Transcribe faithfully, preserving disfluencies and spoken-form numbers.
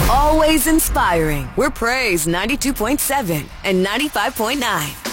Always inspiring. We're Praise ninety-two point seven and ninety-five point nine.